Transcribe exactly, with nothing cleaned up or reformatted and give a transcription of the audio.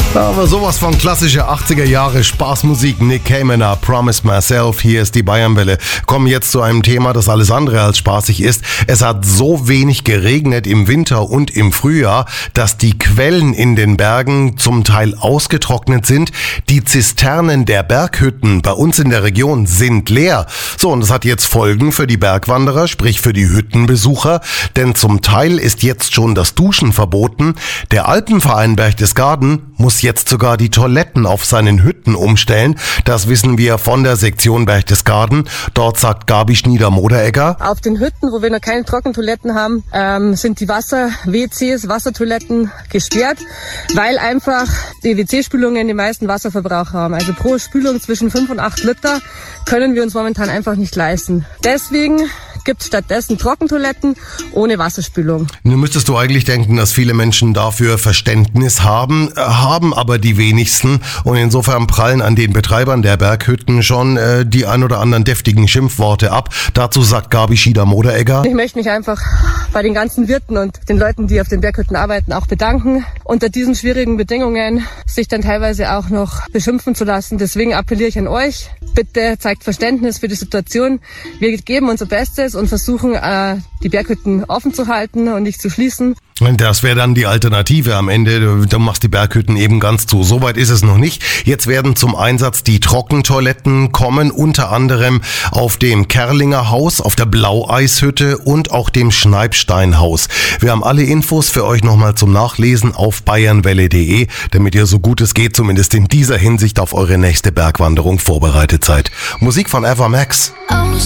Aber sowas von klassischer achtziger Jahre Spaßmusik. Nick Cayman, Promise Myself. Hier ist die Bayernwelle. Kommen jetzt zu einem Thema, das alles andere als spaßig ist. Es hat so wenig geregnet im Winter und im Frühjahr, dass die Quellen in den Bergen zum Teil ausgetrocknet sind. Die Zisternen der Berghütten bei uns in der Region sind leer. So, und das hat jetzt Folgen für die Bergwanderer, sprich für die Hüttenbesucher. Denn zum Teil ist jetzt schon das Duschen verboten. Der Alpenverein Berchtesgaden muss jetzt sogar die Toiletten auf seinen Hütten umstellen. Das wissen wir von der Sektion Berchtesgaden. Dort sagt Gabi Schnieder-Moderegger: Auf den Hütten, wo wir noch keine Trockentoiletten haben, ähm, sind die Wasser-W Cs, Wassertoiletten gesperrt, weil einfach die W C-Spülungen den meisten Wasserverbrauch haben. Also pro Spülung zwischen fünf und acht Liter können wir uns momentan einfach nicht leisten. Deswegen gibt es stattdessen Trockentoiletten ohne Wasserspülung. Nun müsstest du eigentlich denken, dass viele Menschen dafür Verständnis haben, haben aber die wenigsten. Und insofern prallen an den Betreibern der Berghütten schon äh, die ein oder anderen deftigen Schimpfworte ab. Dazu sagt Gabi Schnieder-Moderegger: Ich möchte mich einfach bei den ganzen Wirten und den Leuten, die auf den Berghütten arbeiten, auch bedanken. Unter diesen schwierigen Bedingungen sich dann teilweise auch noch beschimpfen zu lassen. Deswegen appelliere ich an euch: Bitte zeigt Verständnis für die Situation. Wir geben unser Bestes und versuchen, die Berghütten offen zu halten und nicht zu schließen. Das wäre dann die Alternative am Ende. Du machst die Berghütten eben ganz zu. Soweit ist es noch nicht. Jetzt werden zum Einsatz die Trockentoiletten kommen, unter anderem auf dem Kerlinger Haus, auf der Blaueishütte und auch dem Schneibsteinhaus. Wir haben alle Infos für euch nochmal zum Nachlesen auf bayernwelle punkt de, damit ihr so gut es geht, zumindest in dieser Hinsicht, auf eure nächste Bergwanderung vorbereitet seid. Musik von Eva Max. Aus